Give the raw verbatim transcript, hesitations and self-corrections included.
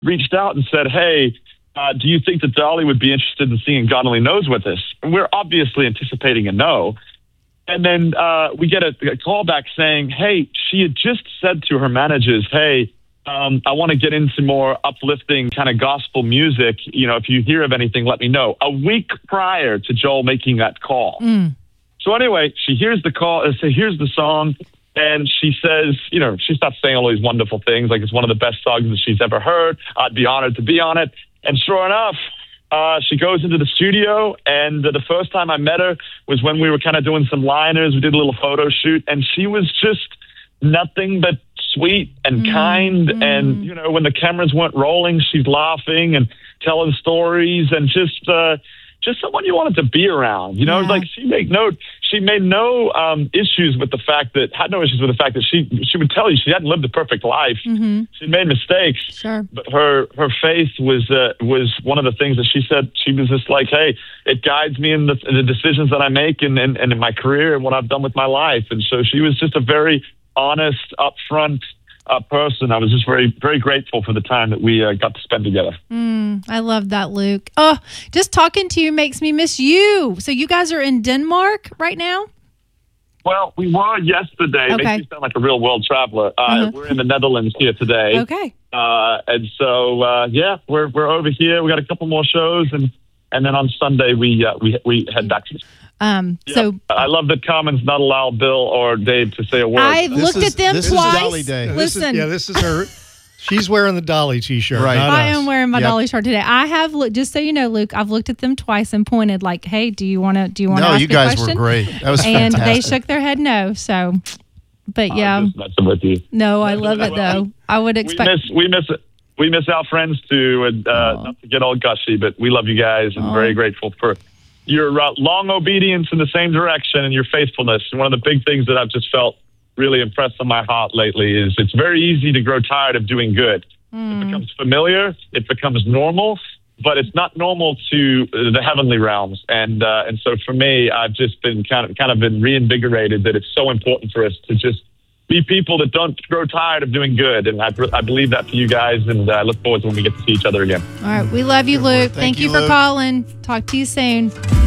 reached out and said, hey, uh, do you think that Dolly would be interested in singing God Only Knows with us? And we're obviously anticipating a no. And then uh, we get a, a call back saying, hey, she had just said to her managers, hey, um, I want to get into more uplifting kind of gospel music. You know, if you hear of anything, let me know. A week prior to Joel making that call. Mm. So anyway, she hears the call, uh, so here's the song, and she says, you know, she starts saying all these wonderful things, like it's one of the best songs that she's ever heard. I'd be honored to be on it. And sure enough, uh, she goes into the studio, and uh, the first time I met her was when we were kind of doing some liners. We did a little photo shoot, and she was just nothing but sweet and mm, kind. Mm. And, you know, when the cameras weren't rolling, she's laughing and telling stories and just, uh, just someone you wanted to be around, you know, yeah. like she made no, she made no um, issues with the fact that, had no issues with the fact that she, she would tell you she hadn't lived a perfect life. Mm-hmm. She made mistakes, sure. but her, her faith was, uh, was one of the things that she said. She was just like, hey, it guides me in the, in the decisions that I make and, and, and in my career and what I've done with my life. And so she was just a very honest, upfront, Uh, person. I was just very, very grateful for the time that we uh, got to spend together. Mm, I love that, Luke. Oh, just talking to you makes me miss you. So you guys are in Denmark right now? Well, we were yesterday. Okay. Makes me sound like a real world traveler. Uh, Uh-huh. We're in the Netherlands here today. Okay. Uh, and so, uh, yeah, we're we're over here. We got a couple more shows, and and then on Sunday we uh, we we head back to. Um, Yep. So I love that Carmen's not allowed Bill or Dave to say a word. I've This looked is- at them this is twice. Dolly Day. This is- Listen, yeah, this is her. She's wearing the Dolly T-shirt. Right. not I us. am wearing my Yep. Dolly shirt today. I have looked, just so you know, Luke, I've looked at them twice and pointed like, hey, do you want to, do you want to No, ask you me a guys question? were great. That was And fantastic. they shook their head no. So, but yeah, I'm just messing with you. no, I love it though. I would We expect. miss we miss we miss our friends too, and uh, Aw. not to get all gushy, but we love you guys and Aw. very grateful for your uh, long obedience in the same direction and your faithfulness. And one of the big things that I've just felt really impressed on my heart lately is it's very easy to grow tired of doing good. It becomes familiar, it becomes normal, but it's not normal to uh, the heavenly realms. And uh, and so for me, I've just been kind of kind of been reinvigorated that it's so important for us to just be people that don't grow tired of doing good. And I, I believe that for you guys, and I look forward to when we get to see each other again. All right. We love you, Luke. Thank, Thank you, you, for Luke. calling. Talk to you soon.